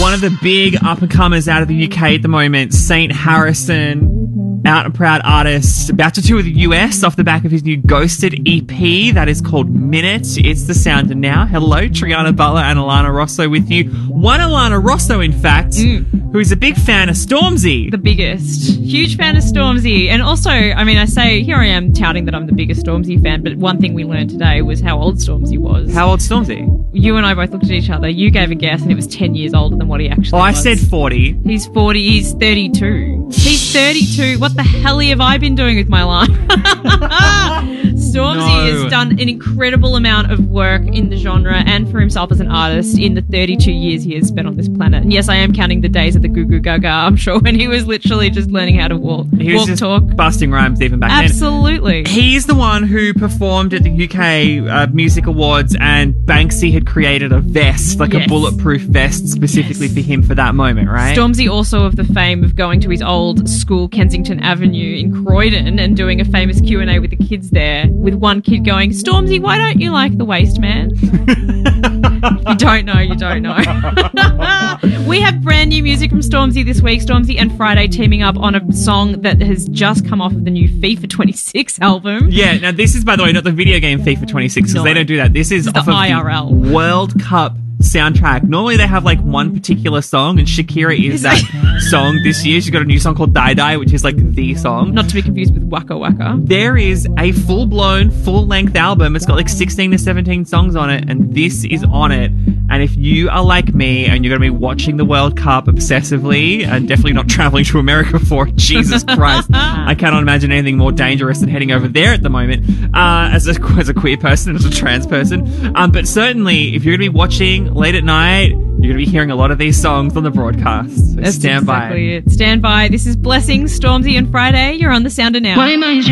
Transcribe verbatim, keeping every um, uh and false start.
one of the big up-and-comers out of the U K at the moment, Saint Harrison, out and proud artist, about to tour the U S off the back of his new Ghosted E P that is called Minute. It's the Sounder now. Hello, Triana Butler and Alana Rosso with you. One Alana Rosso, in fact, mm. who is a big fan of Stormzy. The biggest. Huge fan of Stormzy. And also, I mean, I say, here I am touting that I'm the biggest Stormzy fan, but one thing we learned today was how old Stormzy was. How old Stormzy? You and I both looked at each other. You gave a guess and it was ten years older than what he actually oh, was. I said forty. He's forty. He's thirty-two. He's thirty-two. What the hell have I been doing with my life? Stormzy No. has done an incredible amount of work in the genre and for himself as an artist in the thirty-two years he has spent on this planet. And yes, I am counting the days of the Goo Goo Gaga, I'm sure, when he was literally just learning how to walk, He was walk just talk. busting rhymes even back then. Absolutely. He's the one who performed at the U K uh, Music Awards, and Banksy had created a vest, like Yes. a bulletproof vest specifically Yes. for him for that moment, right? Stormzy also of the fame of going to his old school, Kensington Avenue in Croydon, and doing a famous Q and A with the kids there, with one kid going, Stormzy, why don't you like the waste man? You don't know, you don't know. We have brand new music from Stormzy this week. Stormzy and Friday teaming up on a song that has just come off of the new FIFA twenty-six album. Yeah, now this is, by the way, not the video game FIFA twenty-six, because No. they don't do that. This is This is off the of I R L. the World Cup soundtrack. Normally they have like one particular song, and Shakira is Is that it? song this year. She's got a new song called Die Die, which is like the song. Not to be confused with Waka Waka. There is a full-blown, full-length album. It's got like sixteen to seventeen songs on it, and this is on it. And if you are like me and you're going to be watching the World Cup obsessively and definitely not traveling to America for it, Jesus Christ, I cannot imagine anything more dangerous than heading over there at the moment uh, as, a, as a queer person, as a trans person. Um, but certainly, if you're going to be watching late at night, you're going to be hearing a lot of these songs on the broadcast. So That's stand by. exactly it. Stand by. This is Blessings, Stormzy and Friday. You're on the Sounder now. Why am I